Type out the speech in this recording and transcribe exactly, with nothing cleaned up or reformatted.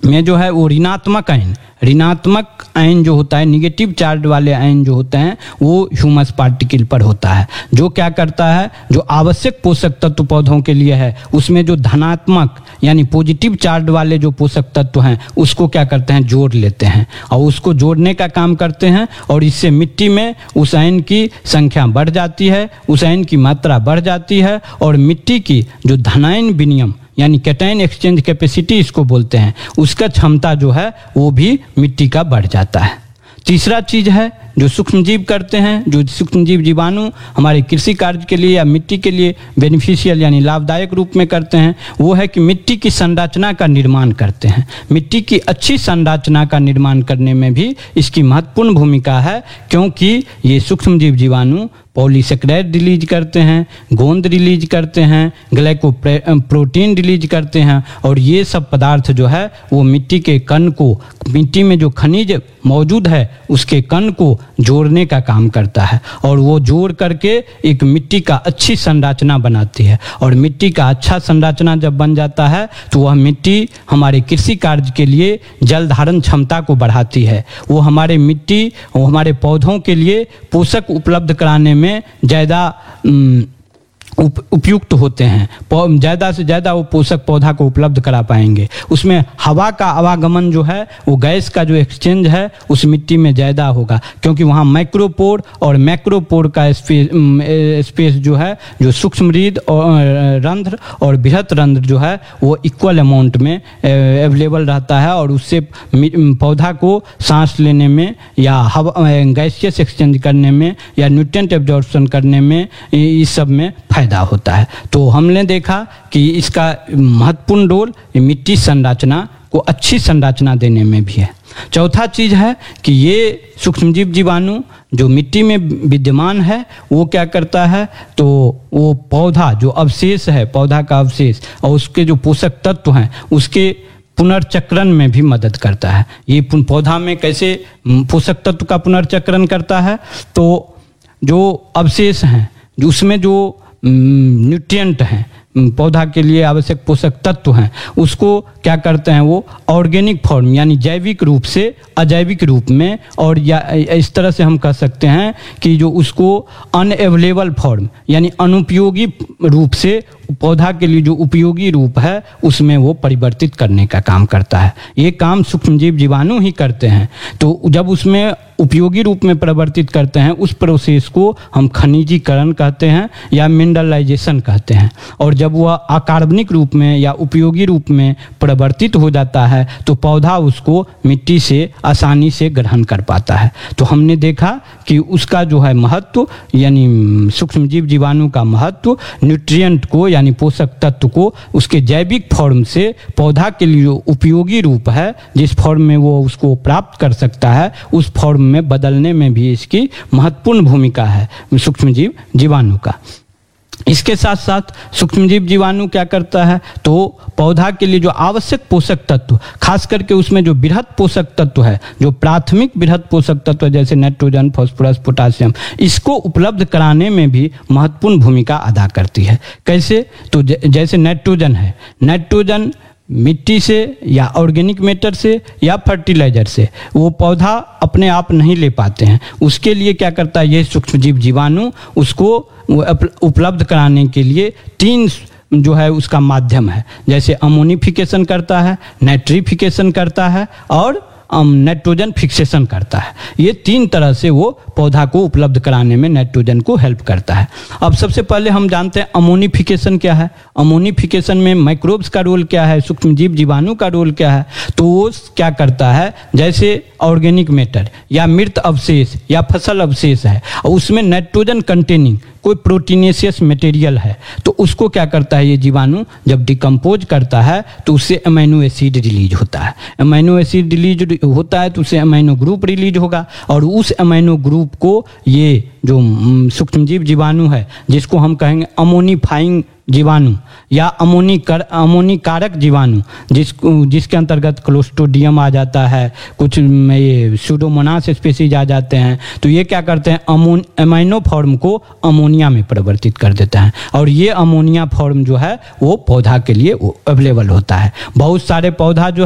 में जो है वो ऋणात्मक आयन ऋणात्मक आयन जो होता है, निगेटिव चार्ज वाले आयन जो होते हैं वो ह्यूमस पार्टिकल पर होता है, जो क्या करता है, जो आवश्यक पोषक तत्व पौधों के लिए है उसमें जो धनात्मक यानी पॉजिटिव चार्ज वाले जो पोषक तत्व हैं उसको क्या करते हैं, जोड़ लेते हैं और उसको जोड़ने का काम करते हैं। और इससे मिट्टी में उस आयन की संख्या बढ़ जाती है, उस आयन की मात्रा बढ़ जाती है और मिट्टी की जो धनायन विनिमय यानी कैटायन एक्सचेंज कैपेसिटी इसको बोलते हैं, उसका क्षमता जो है वो भी मिट्टी का बढ़ जाता है। तीसरा चीज है जो सूक्ष्मजीव करते हैं, जो सूक्ष्मजीव जीवाणु हमारे कृषि कार्य के लिए या मिट्टी के लिए बेनिफिशियल यानी लाभदायक रूप में करते हैं, वो है कि मिट्टी की संरचना का निर्माण करते हैं। मिट्टी की अच्छी संरचना का निर्माण करने में भी इसकी महत्वपूर्ण भूमिका है, क्योंकि ये सूक्ष्मजीव जीवाणु पॉलीसेकेराइड रिलीज करते हैं, गोंद रिलीज करते हैं, ग्लाइको प्रोटीन रिलीज करते हैं और ये सब पदार्थ जो है वो मिट्टी के कण को, मिट्टी में जो खनिज मौजूद है उसके कण को जोड़ने का काम करता है और वो जोड़ करके एक मिट्टी का अच्छी संरचना बनाती है। और मिट्टी का अच्छा संरचना जब बन जाता है तो वह मिट्टी हमारे कृषि कार्य के लिए जल धारण क्षमता को बढ़ाती है, वो हमारे मिट्टी वो हमारे पौधों के लिए पोषक उपलब्ध कराने में ज़्यादा उप, उपयुक्त होते हैं, ज़्यादा से ज़्यादा वो पोषक पौधा को उपलब्ध करा पाएंगे। उसमें हवा का आवागमन जो है वो गैस का जो एक्सचेंज है उस मिट्टी में ज़्यादा होगा, क्योंकि वहाँ माइक्रोपोर और मैक्रोपोर का स्पेस स्पेस जो है, जो सूक्ष्म रिद और रंध्र और बृहत रंध्र जो है वो इक्वल अमाउंट में अवेलेबल रहता है और उससे पौधा को सांस लेने में या हवा गैसियस एक्सचेंज करने में या न्यूट्रिएंट एब्जॉर्प्शन करने में इस सब में फायदा होता है। तो हमने देखा कि इसका महत्वपूर्ण रोल मिट्टी संरचना को अच्छी संरचना देने में भी है। चौथा चीज है कि ये सूक्ष्मजीव जीवाणु जो मिट्टी में विद्यमान है वो क्या करता है, तो वो पौधा जो अवशेष है, पौधा का अवशेष और उसके जो पोषक तत्व हैं उसके पुनर्चक्रण में भी मदद करता है। ये पौधा में कैसे पोषक तत्व का पुनर्चक्रण करता है, तो जो अवशेष हैं जो उसमें जो न्यूट्रिएंट हैं, पौधा के लिए आवश्यक पोषक तत्व हैं, उसको क्या करते हैं, वो ऑर्गेनिक फॉर्म यानी जैविक रूप से अजैविक रूप में, और या इस तरह से हम कह सकते हैं कि जो उसको अनअवेलेबल फॉर्म यानी अनुपयोगी रूप से पौधा के लिए जो उपयोगी रूप है उसमें वो परिवर्तित करने का काम करता है। ये काम सूक्ष्मजीव जीवाणु ही करते हैं। तो जब उसमें उपयोगी रूप में परिवर्तित करते हैं उस प्रोसेस को हम खनिजीकरण कहते हैं या मिनरलाइजेशन कहते हैं। और जब वह अकार्बनिक रूप में या उपयोगी रूप में परिवर्तित हो जाता है तो पौधा उसको मिट्टी से आसानी से ग्रहण कर पाता है। तो हमने देखा कि उसका जो है महत्व यानी सूक्ष्मजीव जीवाणु का महत्व न्यूट्रिएंट को यानी पोषक तत्व को उसके जैविक फॉर्म से पौधा के लिए उपयोगी रूप है जिस फॉर्म में वो उसको प्राप्त कर सकता है उस फॉर्म में बदलने में भी इसकी महत्वपूर्ण भूमिका है सूक्ष्मजीव जीवाणु का। इसके साथ साथ सूक्ष्मजीव जीवाणु क्या करता है, तो पौधा के लिए जो आवश्यक पोषक तत्व, खास करके उसमें जो बृहत पोषक तत्व है, जो प्राथमिक बृहत पोषक तत्व जैसे नाइट्रोजन, फास्फोरस, पोटासियम, इसको उपलब्ध कराने में भी महत्वपूर्ण भूमिका अदा करती है। कैसे, तो जैसे नाइट्रोजन है, नाइट्रोजन मिट्टी से या ऑर्गेनिक मैटर से या फर्टिलाइजर से वो पौधा अपने आप नहीं ले पाते हैं, उसके लिए क्या करता है ये सूक्ष्मजीव जीवाणु उसको उपलब्ध कराने के लिए तीन जो है उसका माध्यम है, जैसे अमोनिफिकेशन करता है, नाइट्रिफिकेशन करता है और नाइट्रोजन फिक्सेशन करता है। ये तीन तरह से वो पौधा को उपलब्ध कराने में नाइट्रोजन को हेल्प करता है। अब सबसे पहले हम जानते हैं अमोनिफिकेशन क्या है। अमोनिफिकेशन में माइक्रोब्स का रोल क्या है, सूक्ष्मजीव जीवाणु का रोल क्या है। तो वो क्या करता है, जैसे ऑर्गेनिक मैटर या मृत अवशेष या फसल अवशेष है और उसमें नाइट्रोजन कंटेनिंग कोई प्रोटीनेशियस मटेरियल है, तो उसको क्या करता है ये जीवाणु जब डिकम्पोज करता है तो उससे अमीनो एसिड रिलीज होता है। अमीनो एसिड रिलीज होता है तो उससे अमीनो ग्रुप रिलीज होगा और उस अमीनो ग्रुप को ये जो सूक्ष्मजीव जीवाणु है जिसको हम कहेंगे अमोनिफाइंग जीवाणु या अमोनी कर अमोनी कारक जीवाणु जिस जिसके अंतर्गत क्लोस्ट्रोडियम आ जाता है, कुछ ये सूडोमोनास स्पीसीज आ जाते हैं, तो ये क्या करते हैं अमोन अमीनो फॉर्म को अमोनिया में परिवर्तित कर देते हैं और ये अमोनिया फॉर्म जो है वो पौधा के लिए अवेलेबल होता है। बहुत सारे पौधा जो